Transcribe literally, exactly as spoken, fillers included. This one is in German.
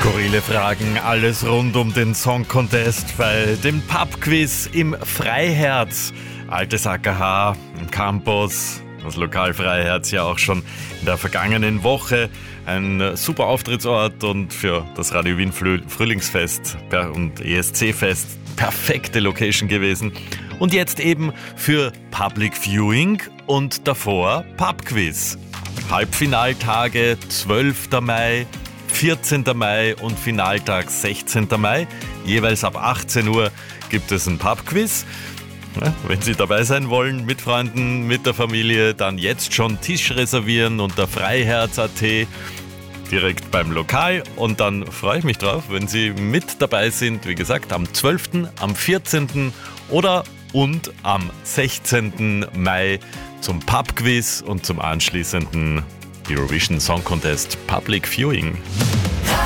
Skurrile Fragen, alles rund um den Song Contest bei dem Pub-Quiz im Freiherz. Altes A K H im Campus, das Lokal Freiherz ja auch schon in der vergangenen Woche. Ein super Auftrittsort und für das Radio Wien Frühlingsfest und E S C-Fest perfekte Location gewesen. Und jetzt eben für Public Viewing und davor Pub-Quiz. Halbfinaltage zwölfter Mai, vierzehnter Mai und Finaltag sechzehnter Mai. Jeweils ab achtzehn Uhr gibt es ein Pub-Quiz. Ja, wenn Sie dabei sein wollen, mit Freunden, mit der Familie, dann jetzt schon Tisch reservieren unter freiherz punkt at, direkt beim Lokal. Und dann freue ich mich drauf, wenn Sie mit dabei sind, wie gesagt, am zwölften, am vierzehnten oder und am sechzehnten Mai zum Pub-Quiz und zum anschließenden Eurovision Song Contest Public Viewing.